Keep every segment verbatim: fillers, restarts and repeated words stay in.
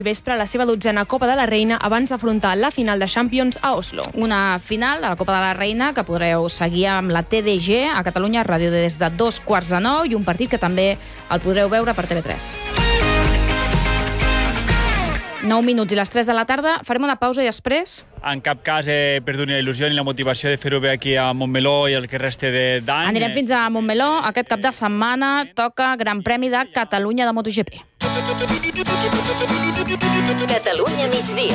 vespre la seva dotzena Copa de la Reina abans d'afrontar la final de Champions a Oslo. Una final de la Copa de la Reina que podreu seguir amb la T D G a Catalunya Ràdio des de dos quarts de nou i un partit que també el podreu veure per T V tres. nou minuts i les tres de la tarda. Farem una pausa i després... En cap cas he perdut ni la il·lusió ni la motivació de fer-ho bé aquí a Montmeló i el que reste d'any. Anirem fins a Montmeló. Aquest cap de setmana toca Gran Premi de Catalunya de MotoGP. Catalunya migdia.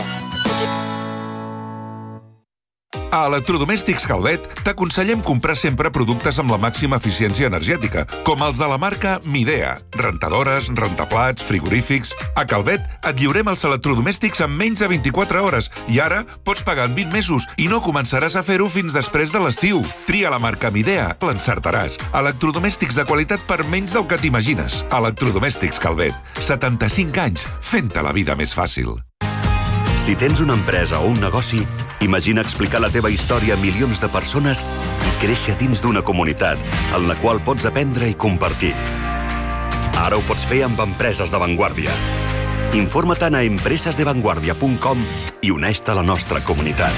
A Electrodomèstics Calvet t'aconsellem comprar sempre productes amb la màxima eficiència energètica, com els de la marca Midea. Rentadores, rentaplats, frigorífics... A Calvet et lliurem els electrodomèstics en menys de vint-i-quatre hores i ara pots pagar en vint mesos i no començaràs a fer-ho fins després de l'estiu. Tria la marca Midea, l'encertaràs. Electrodomèstics de qualitat per menys del que t'imagines. Electrodomèstics Calvet. setanta-cinc anys fent-te la vida més fàcil. Si tens una empresa o un negoci, imagina explicar la teva història a milions de persones i créixer dins d'una comunitat en la qual pots aprendre i compartir. Ara ho pots fer amb empreses d'avantguàrdia. Informa-te'n a empresas de vanguardia punt com i uneix-te a la nostra comunitat.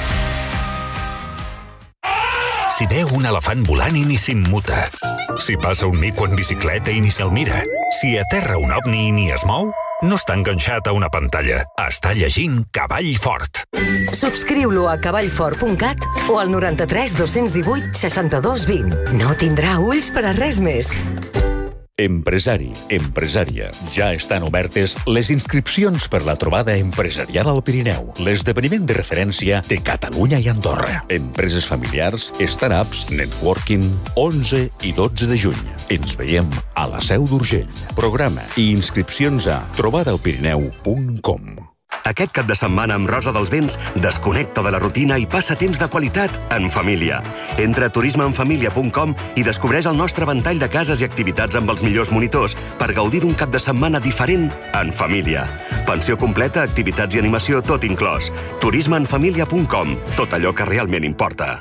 Si veu un elefant volant i ni s'immuta. Si passa un mico en bicicleta i ni se'l mira. Si aterra un ovni i ni es mou, no està enganxat a una pantalla. Està llegint Cavall Fort. Subscriu-lo a cavall fort punt cat o al noranta-tres dos-cents divuit seixanta-dos vint. No tindrà ulls per a res més. Empresari, empresària. Ja estan obertes les inscripcions per la trobada empresarial al Pirineu, l'esdeveniment de referència de Catalunya i Andorra. Empreses familiars, startups, networking, onze i dotze de juny. Ens veiem a la Seu d'Urgell. Programa i inscripcions a trobada al pirineu punt com. Aquest cap de setmana amb Rosa dels Vents desconnecta de la rutina i passa temps de qualitat en família. Entra a turisme en família punt com i descobreix el nostre ventall de cases i activitats amb els millors monitors per gaudir d'un cap de setmana diferent en família. Pensió completa, activitats i animació, tot inclòs. turisme en família punt com. Tot allò que realment importa.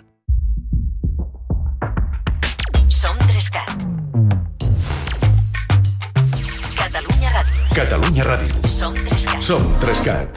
Som Trescat. Catalunya Ràdio. Catalunya Ràdio. Som Trescat. Som Trescat.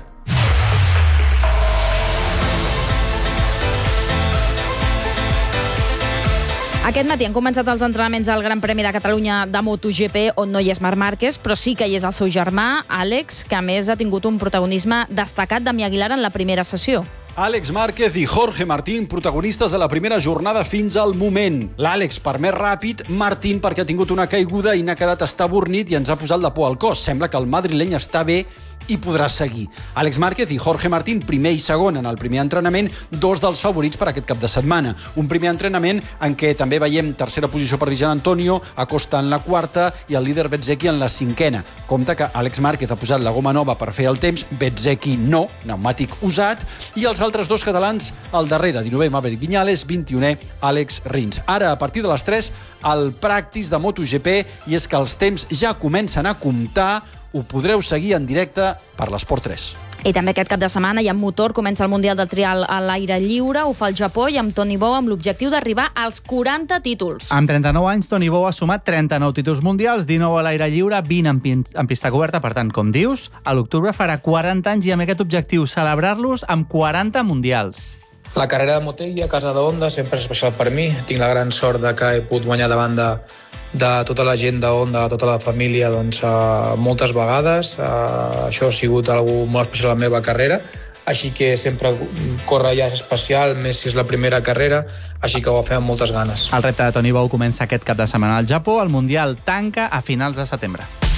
Aquest matí han començat els entrenaments al Gran Premi de Catalunya de MotoGP, on no hi és Marc Márquez, però sí que hi és el seu germà, Àlex, que a més ha tingut un protagonisme destacat d'Ami Aguilar en la primera sessió. Àlex Márquez i Jorge Martín, protagonistes de la primera jornada fins al moment. L'Àlex per més ràpid, Martín perquè ha tingut una caiguda i n'ha quedat estabornit i ens ha posat la por al cos. Sembla que el madrileny està bé i podrà seguir. Àlex Márquez i Jorge Martín, primer i segon en el primer entrenament, dos dels favorits per aquest cap de setmana. Un primer entrenament en què també veiem tercera posició per Gian Antonio, Acosta en la quarta i el líder Bezzecchi en la cinquena. Compte que Àlex Márquez ha posat la goma nova per fer el temps, Bezzecchi no, pneumàtic usat, i els altres dos catalans al darrere, dinovè Maverick Viñales, vint-i-unè Àlex Rins. Ara, a partir de les tres, el practice de MotoGP, i és que els temps ja comencen a comptar. Ho podreu seguir en directe per l'Esport tres. I també aquest cap de setmana i amb motor comença el Mundial de Trial a l'aire lliure, ho fa el Japó i amb Toni Bou amb l'objectiu d'arribar als quaranta títols. Amb trenta-nou anys, Toni Bou ha sumat trenta-nou títols mundials, dinou a l'aire lliure, vint en, en pista coberta. Per tant, com dius, a l'octubre farà quaranta anys i amb aquest objectiu celebrar-los amb quaranta mundials. La carrera de Motegi a casa de Honda sempre és especial per mi. Tinc la gran sort de que he pogut guanyar davant de, de tota la gent de Honda, de tota la família, doncs, uh, moltes vegades. Uh, això ha sigut algo molt especial a la meva carrera, així que sempre córrer ja és especial, més si és la primera carrera, així que ho fem amb moltes ganes. El repte de Toni Bou comença aquest cap de setmana al Japó, el Mundial tanca a finals de setembre.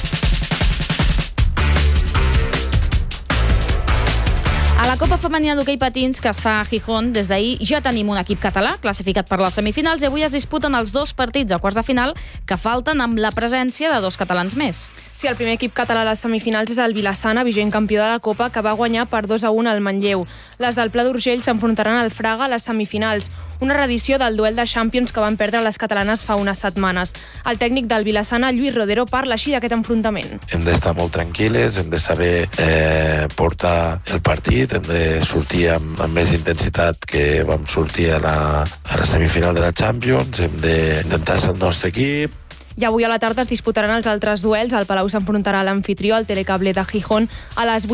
A la Copa Femenina d'Hoquei Patins, que es fa a Gijón, des d'ahir ja tenim un equip català classificat per les semifinals i avui es disputen els dos partits a quarts de final que falten amb la presència de dos catalans més. Sí, el primer equip català a les semifinals és el Vilassana, vigent campió de la Copa, que va guanyar per dos a un al Manlleu. Les del Pla d'Urgell s'enfrontaran al Fraga a les semifinals, una reedició del duel de Champions que van perdre les catalanes fa unes setmanes. El tècnic del Vilassana, Lluís Rodero, parla així d'aquest enfrontament. Hem d'estar molt tranquil·les, hem de saber eh, portar el partit, hem de sortir amb, amb més intensitat que vam sortir a la, a la semifinal de la Champions, hem d'intentar ser el nostre equip. I avui a la tarda es disputaran els altres duels. El Palau s'enfrontarà a l'anfitrió, el Telecable de Gijón, a les vuit